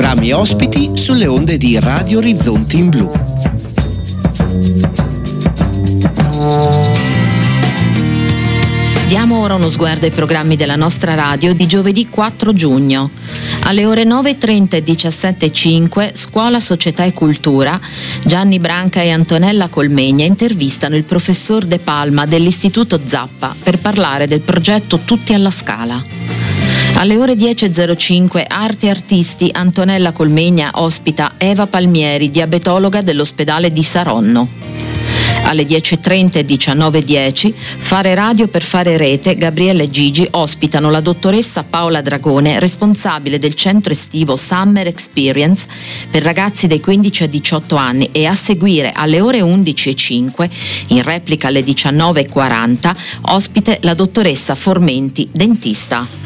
programmi ospiti sulle onde di Radio Orizzonti in Blu. Diamo ora uno sguardo ai programmi della nostra radio di giovedì 4 giugno. Alle ore 9.30 e 17.05, Scuola, Società e Cultura, Gianni Branca e Antonella Colmegna intervistano il professor De Palma dell'Istituto Zappa per parlare del progetto Tutti alla Scala. Alle ore 10.05, Arte e Artisti, Antonella Colmegna ospita Eva Palmieri, diabetologa dell'ospedale di Saronno. Alle 10.30 e 19.10, Fare Radio per fare rete, Gabriele e Gigi ospitano la dottoressa Paola Dragone, responsabile del centro estivo Summer Experience per ragazzi dai 15 a 18 anni, e a seguire alle ore 11.05, in replica alle 19.40, ospite la dottoressa Formenti, dentista.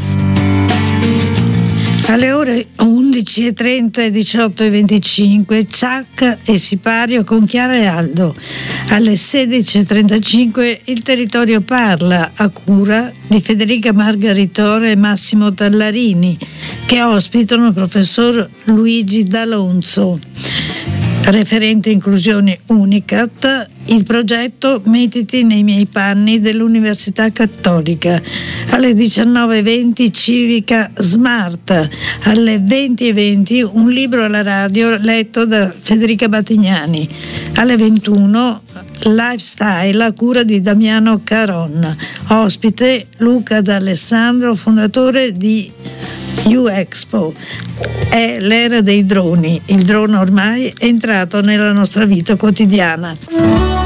Alle ore 11.30 e 18.25, Ciak e Sipario con Chiara e Aldo. Alle 16.35 Il Territorio Parla, a cura di Federica Margaritore e Massimo Tallarini, che ospitano il professor Luigi D'Alonso, referente inclusione Unicat, il progetto Mettiti nei miei panni dell'Università Cattolica. Alle 19.20 Civica Smart. Alle 20.20 un libro alla radio letto da Federica Battignani. Alle 21 Lifestyle a cura di Damiano Caron. Ospite Luca D'Alessandro, fondatore di U-Expo. È l'era dei droni. Il drone ormai è entrato nella nostra vita quotidiana.